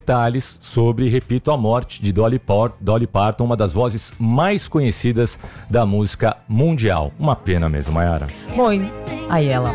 detalhes sobre, repito, a morte de Dolly Parton, uma das vozes mais conhecidas da música mundial. Uma pena mesmo, Mayara. Bom, aí ela.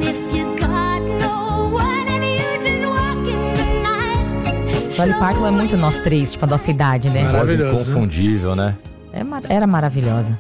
Dolly Parton é muito nós três, tipo, a nossa idade, né? Voz inconfundível, né? Era maravilhosa.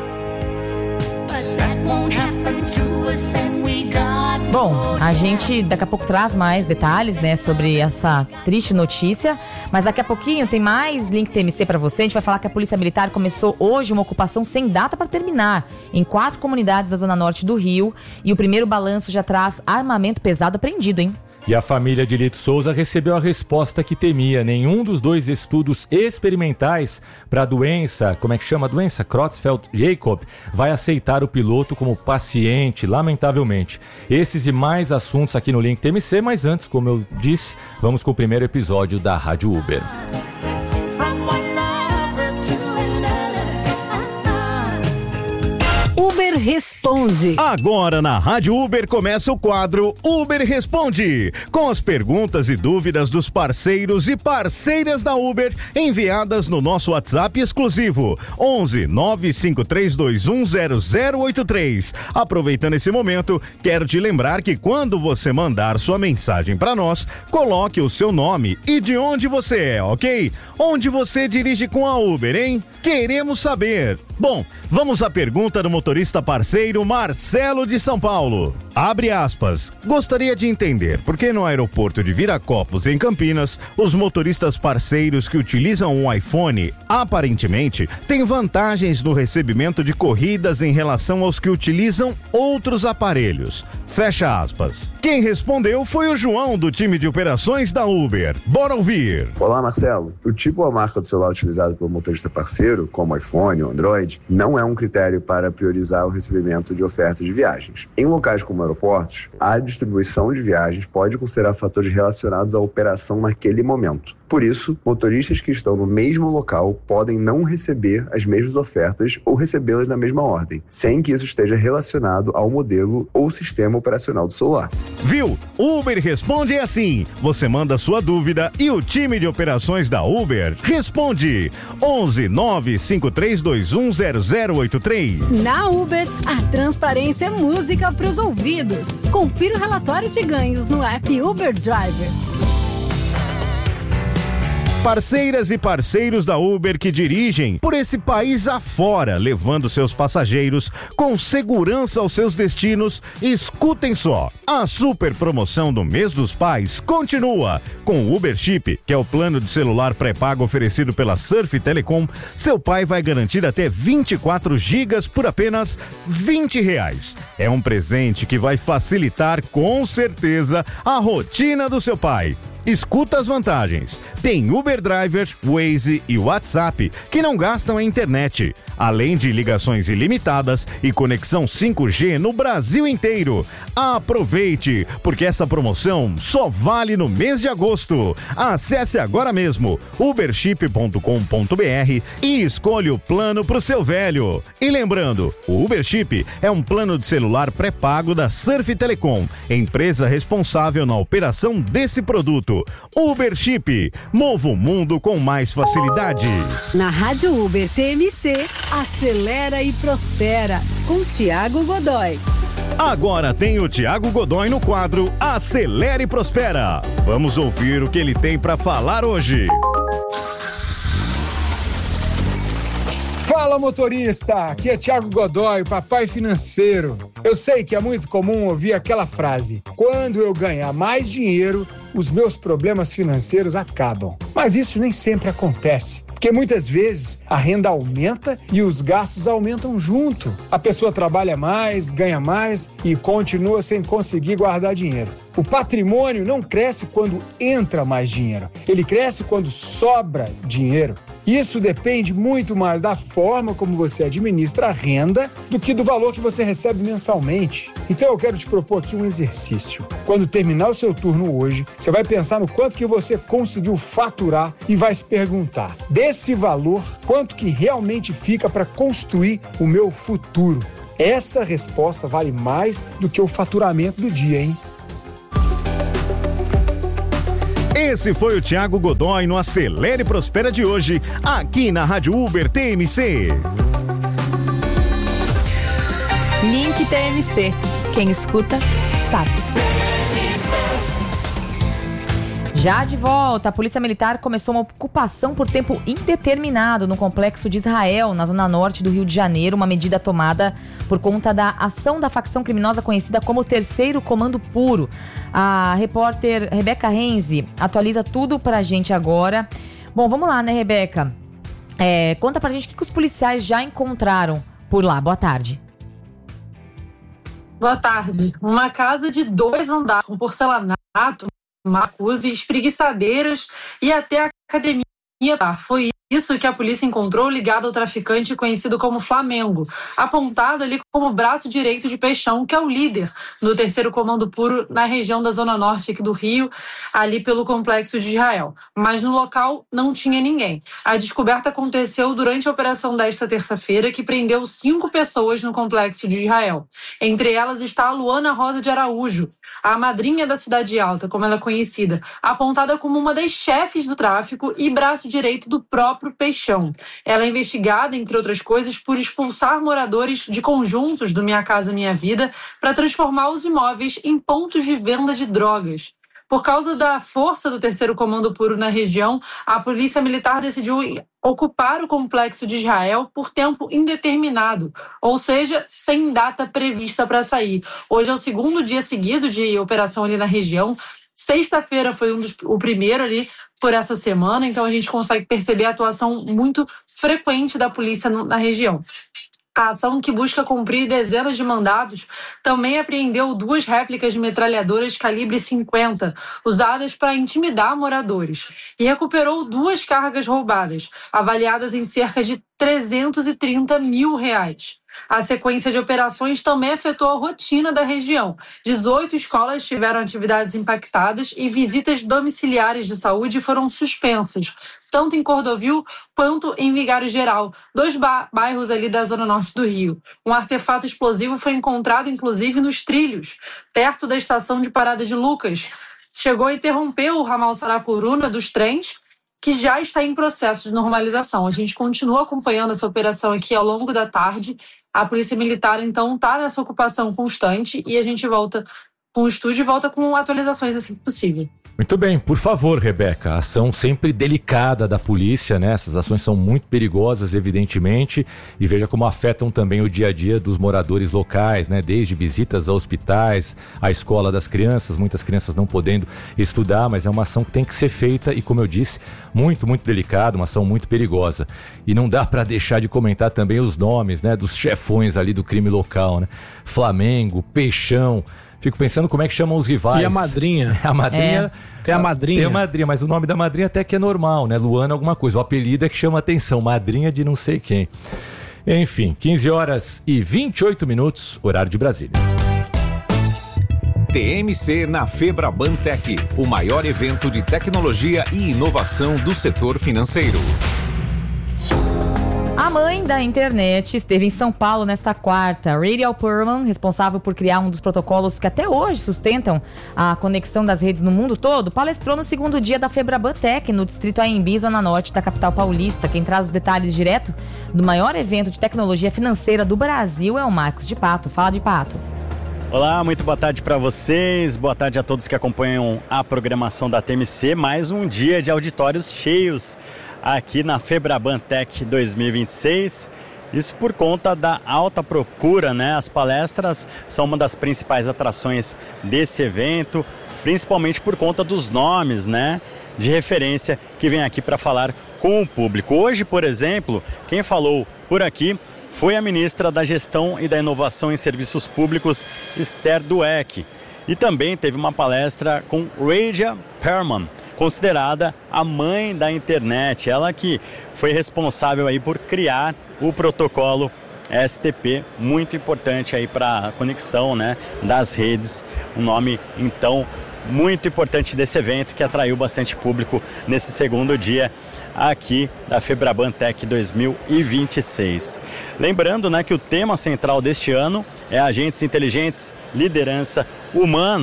Bom, a gente daqui a pouco traz mais detalhes, né, sobre essa triste notícia, mas daqui a pouquinho tem mais Link TMC pra você. A gente vai falar que a Polícia Militar começou hoje uma ocupação sem data para terminar em 4 comunidades da Zona Norte do Rio, e o primeiro balanço já traz armamento pesado apreendido, hein? E a família de Lito Souza recebeu a resposta que temia. Nenhum dos 2 estudos experimentais para a doença, como é que chama a doença? Creutzfeldt-Jakob, vai aceitar o piloto como paciente, lamentavelmente. Esses e mais assuntos aqui no Link TMC, mas antes, como eu disse, vamos com o primeiro episódio da Rádio Uber. Uber Responde. Agora na Rádio Uber começa o quadro Uber Responde, com as perguntas e dúvidas dos parceiros e parceiras da Uber enviadas no nosso WhatsApp exclusivo 11 95321 0083. Aproveitando esse momento, quero te lembrar que quando você mandar sua mensagem para nós, coloque o seu nome e de onde você é, ok? Onde você dirige com a Uber, hein? Queremos saber. Bom, vamos à pergunta do motorista parceiro Marcelo de São Paulo. Abre aspas. Gostaria de entender por que no aeroporto de Viracopos, em Campinas, os motoristas parceiros que utilizam um iPhone, aparentemente, têm vantagens no recebimento de corridas em relação aos que utilizam outros aparelhos. Fecha aspas. Quem respondeu foi o João, do time de operações da Uber. Bora ouvir. Olá, Marcelo. O tipo ou a marca do celular utilizado pelo motorista parceiro, como iPhone ou Android, não é um critério para priorizar o recebimento de ofertas de viagens. Em locais como aeroportos, a distribuição de viagens pode considerar fatores relacionados à operação naquele momento. Por isso, motoristas que estão no mesmo local podem não receber as mesmas ofertas ou recebê-las na mesma ordem, sem que isso esteja relacionado ao modelo ou sistema operacional do celular. Viu? Uber Responde é assim. Você manda sua dúvida e o time de operações da Uber responde. 11 95321 0083. Na Uber, a transparência é música para os ouvidos. Confira o relatório de ganhos no app Uber Driver. Parceiras e parceiros da Uber que dirigem por esse país afora, levando seus passageiros com segurança aos seus destinos, escutem só. A super promoção do mês dos pais continua. Com o Uber Chip, que é o plano de celular pré-pago oferecido pela Surf Telecom, seu pai vai garantir até 24 gigas por apenas R$20. É um presente que vai facilitar com certeza a rotina do seu pai. Escuta as vantagens. Tem Uber Driver, Waze e WhatsApp que não gastam a internet, além de ligações ilimitadas e conexão 5G no Brasil inteiro. Aproveite, porque essa promoção só vale no mês de agosto. Acesse agora mesmo uberchip.com.br e escolha o plano pro seu velho. E lembrando, o Uber Chip é um plano de celular pré-pago da Surf Telecom, empresa responsável na operação desse produto. Uber Chip, mova o mundo com mais facilidade. Na Rádio Uber TMC, acelera e prospera, com Thiago Godoy. Agora tem o Thiago Godoy no quadro Acelera e Prospera. Vamos ouvir o que ele tem para falar hoje. Fala, motorista! Aqui é Thiago Godoy, papai financeiro. Eu sei que é muito comum ouvir aquela frase: quando eu ganhar mais dinheiro, os meus problemas financeiros acabam. Mas isso nem sempre acontece, porque muitas vezes a renda aumenta e os gastos aumentam junto. A pessoa trabalha mais, ganha mais e continua sem conseguir guardar dinheiro. O patrimônio não cresce quando entra mais dinheiro, ele cresce quando sobra dinheiro. Isso depende muito mais da forma como você administra a renda do que do valor que você recebe mensalmente. Então eu quero te propor aqui um exercício. Quando terminar o seu turno hoje, você vai pensar no quanto que você conseguiu faturar e vai se perguntar: desse valor, quanto que realmente fica para construir o meu futuro? Essa resposta vale mais do que o faturamento do dia, hein? Esse foi o Thiago Godoy no Acelere e Prospera de hoje, aqui na Rádio Uber TMC. Link TMC. Quem escuta, sabe. Já de volta, a Polícia Militar começou uma ocupação por tempo indeterminado no Complexo de Israel, na zona norte do Rio de Janeiro, uma medida tomada por conta da ação da facção criminosa conhecida como Terceiro Comando Puro. A repórter Rebeca Renzi atualiza tudo pra gente agora. Bom, vamos lá, né, Rebeca? Conta pra gente o que os policiais já encontraram por lá. Boa tarde. Boa tarde. Uma casa de 2 andares com porcelanato, macus e espreguiçadeiras e até a academia. Foi isso que a polícia encontrou ligado ao traficante conhecido como Flamengo, apontado ali como braço direito de Peixão, que é o líder do Terceiro Comando Puro na região da Zona Norte aqui do Rio, ali pelo Complexo de Israel. Mas no local não tinha ninguém. A descoberta aconteceu durante a operação desta terça-feira, que prendeu 5 pessoas no Complexo de Israel. Entre elas está a Luana Rosa de Araújo, a madrinha da Cidade Alta, como ela é conhecida, apontada como uma das chefes do tráfico e braço direito do próprio Peixão. Ela é investigada, entre outras coisas, por expulsar moradores de conjuntos do Minha Casa Minha Vida para transformar os imóveis em pontos de venda de drogas. Por causa da força do Terceiro Comando Puro na região, a Polícia Militar decidiu ocupar o Complexo de Israel por tempo indeterminado, ou seja, sem data prevista para sair. Hoje é o 2º dia seguido de operação ali na região. Sexta-feira foi o primeiro ali por essa semana, então a gente consegue perceber a atuação muito frequente da polícia na região. A ação, que busca cumprir dezenas de mandados, também apreendeu 2 réplicas de metralhadoras calibre 50, usadas para intimidar moradores, e recuperou 2 cargas roubadas, avaliadas em cerca de R$330 mil. A sequência de operações também afetou a rotina da região. 18 escolas tiveram atividades impactadas e visitas domiciliares de saúde foram suspensas, tanto em Cordovil quanto em Vigário Geral, 2 bairros ali da Zona Norte do Rio. Um artefato explosivo foi encontrado, inclusive, nos trilhos, perto da estação de parada de Lucas. Chegou a interromper o ramal Sarapuruna dos trens, que já está em processo de normalização. A gente continua acompanhando essa operação aqui ao longo da tarde. A Polícia Militar, então, está nessa ocupação constante e a gente volta com o estúdio e volta com atualizações assim que possível. Muito bem, por favor, Rebeca, ação sempre delicada da polícia, né? Essas ações são muito perigosas, evidentemente, e veja como afetam também o dia a dia dos moradores locais, né? Desde visitas a hospitais, à escola das crianças, muitas crianças não podendo estudar, mas é uma ação que tem que ser feita e, como eu disse, muito, muito delicada, uma ação muito perigosa. E não dá para deixar de comentar também os nomes, né? Dos chefões ali do crime local, né? Flamengo, Peixão. Fico pensando como é que chamam os rivais. E a madrinha. A madrinha. Tem a madrinha. Tem a madrinha, mas o nome da madrinha até que é normal, né? Luana alguma coisa. O apelido é que chama atenção. Madrinha de não sei quem. Enfim, 15h28, horário de Brasília. TMC na Febrabantec, o maior evento de tecnologia e inovação do setor financeiro. A mãe da internet esteve em São Paulo nesta quarta. Radial Perlman, responsável por criar um dos protocolos que até hoje sustentam a conexão das redes no mundo todo, palestrou no 2º dia da Febrabantec, no distrito Anhembi, zona norte da capital paulista. Quem traz os detalhes direto do maior evento de tecnologia financeira do Brasil é o Marcos de Pato. Fala, de Pato. Olá, muito boa tarde para vocês, boa tarde a todos que acompanham a programação da TMC. Mais um dia de auditórios cheios aqui na Febrabantec 2026, isso por conta da alta procura, né? As palestras são uma das principais atrações desse evento, principalmente por conta dos nomes, né, de referência que vem aqui para falar com o público. Hoje, por exemplo, quem falou por aqui foi a ministra da Gestão e da Inovação em Serviços Públicos, Esther Dweck, e também teve uma palestra com Radial Perlman, considerada a mãe da internet, ela que foi responsável aí por criar o protocolo STP, muito importante aí para a conexão, né, das redes, um nome então muito importante desse evento que atraiu bastante público nesse 2º dia aqui da Febrabantec 2026. Lembrando, né, que o tema central deste ano é agentes inteligentes, liderança humana.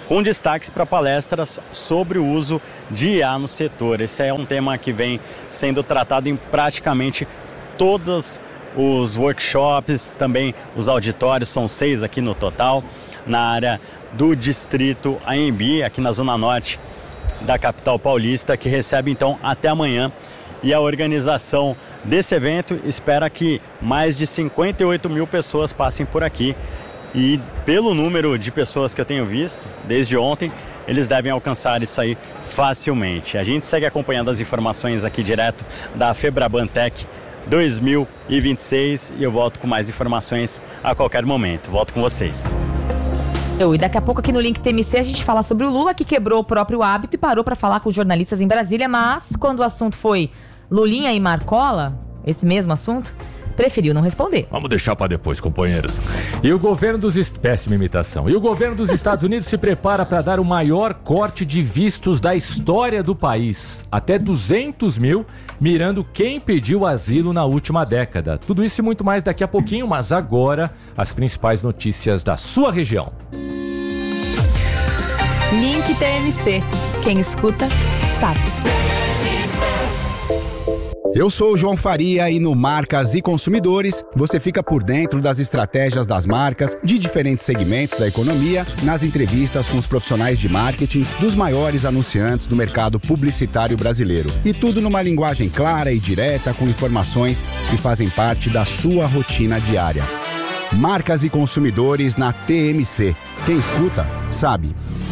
com destaques para palestras sobre o uso de IA no setor. Esse é um tema que vem sendo tratado em praticamente todos os workshops, também os auditórios, são 6 aqui no total, na área do Distrito AMB, aqui na Zona Norte da capital paulista, que recebe então até amanhã. E a organização desse evento espera que mais de 58 mil pessoas passem por aqui. E pelo número de pessoas que eu tenho visto, desde ontem, eles devem alcançar isso aí facilmente. A gente segue acompanhando as informações aqui direto da FebrabanTech 2026 e eu volto com mais informações a qualquer momento. Volto com vocês. E daqui a pouco aqui no Link TMC a gente fala sobre o Lula, que quebrou o próprio hábito e parou para falar com os jornalistas em Brasília, mas quando o assunto foi Lulinha e Marcola, esse mesmo assunto, preferiu não responder. Vamos deixar para depois, companheiros. E o governo péssima imitação. E o governo dos Estados Unidos se prepara para dar o maior corte de vistos da história do país. Até 200 mil, mirando quem pediu asilo na última década. Tudo isso e muito mais daqui a pouquinho, mas agora as principais notícias da sua região. Link TMC. Quem escuta, sabe. Eu sou o João Faria e no Marcas e Consumidores você fica por dentro das estratégias das marcas de diferentes segmentos da economia, nas entrevistas com os profissionais de marketing dos maiores anunciantes do mercado publicitário brasileiro. E tudo numa linguagem clara e direta, com informações que fazem parte da sua rotina diária. Marcas e Consumidores na TMC. Quem escuta, sabe.